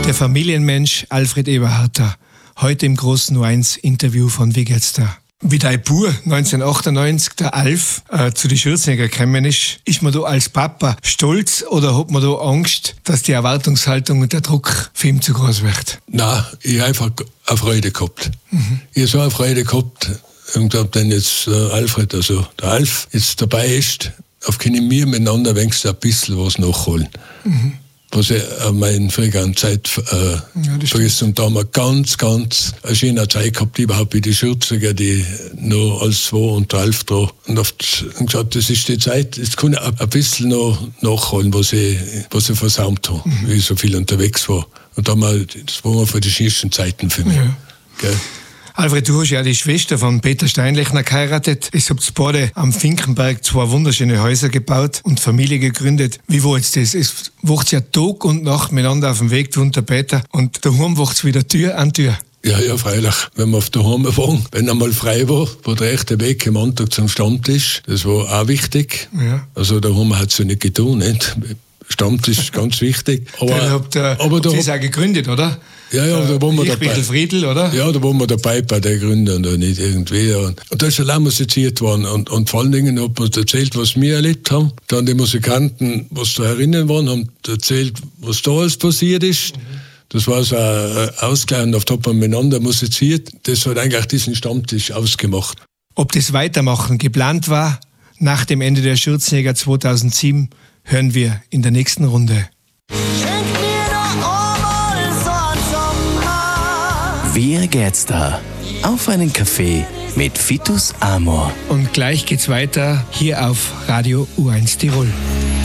Der Familienmensch Alfred Eberharter. Heute im großen U1-Interview von Wie geht's da? Wie dein Bub 1998, der Alf, zu den Schürzenegger gekommen ist man da als Papa stolz oder hat man da Angst, dass die Erwartungshaltung und der Druck für ihn zu groß wird? Nein, ich habe einfach eine Freude gehabt. Ich habe so eine Freude gehabt, und glaube, wenn jetzt Alfred, also der Alf, jetzt dabei ist, auf können wir miteinander wenigstens ein bisschen was nachholen. Was ich in früheren Zeit vergessen. Und da haben wir ganz eine schöne Zeit gehabt, überhaupt wie die Schürziger, die noch als zwei und der Alf da. Und oft gesagt, das ist die Zeit, jetzt kann ich ein bisschen noch nachholen, was ich versäumt habe, wie ich so viel unterwegs war. Und da haben das waren für die schönsten Zeiten für mich. Ja. Gell? Alfred, du hast ja die Schwester von Peter Steinlechner geheiratet. Es habt beide am Finkenberg 2 wunderschöne Häuser gebaut und Familie gegründet. Wie war jetzt das? Es wacht ja Tag und Nacht miteinander auf dem Weg, du und der Peter. Und daheim wacht's wieder Tür an Tür. Ja, freilich. Wenn wir auf der Heim waren, wenn einmal frei war der rechte Weg am Montag zum Stammtisch, das war auch wichtig. Ja. Also daheim hat es ja nicht getan, nicht? Stammtisch ist ganz wichtig. Aber da habt ihr auch gegründet, oder? Ja, da waren wir dabei. Friedl, oder? Ja, da waren wir dabei bei der Gründung und nicht irgendwie. Und da ist allein musiziert worden. Und vor allen Dingen hat man erzählt, was wir erlebt haben. Dann die Musikanten, was da herinnen waren, haben erzählt, was da alles passiert ist. Das war so ein Ausgleich, und oft hat man miteinander musiziert. Das hat eigentlich diesen Stammtisch ausgemacht. Ob das Weitermachen geplant war, nach dem Ende der Schürzenegger 2007, hören wir in der nächsten Runde. Wie geht's da? Auf einen Kaffee mit Vitus Amor. Und gleich geht's weiter hier auf Radio U1 Tirol.